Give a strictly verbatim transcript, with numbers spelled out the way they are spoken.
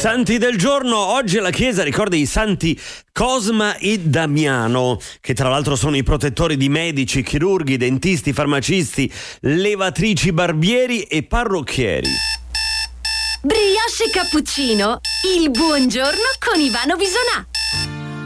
Santi del giorno, oggi la Chiesa ricorda i santi Cosma e Damiano, che tra l'altro sono i protettori di medici, chirurghi, dentisti, farmacisti, levatrici, barbieri e parrucchieri. Brioche cappuccino, il buongiorno con Ivano Bisonà.